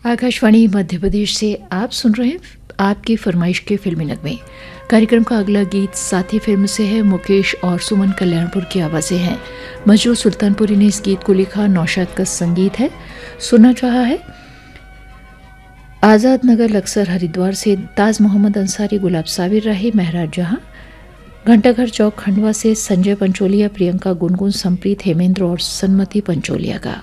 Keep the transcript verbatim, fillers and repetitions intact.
आकाशवाणी मध्य प्रदेश से आप सुन रहे हैं आपकी फरमाइश के फिल्मी नगमे। कार्यक्रम का अगला गीत साथी फिल्म से है। मुकेश और सुमन कल्याणपुर की आवाज़ें हैं। मजरू सुल्तानपुरी ने इस गीत को लिखा, नौशाद का संगीत है। सुनना चाहा है आज़ाद नगर लक्सर हरिद्वार से ताज मोहम्मद अंसारी, गुलाब साबिर राही, महराज जहां। घंटाघर चौक खंडवा से संजय पंचोलिया, प्रियंका, गुनगुन, संप्रीत, हेमेंद्र और सन्मति पंचोलिया का।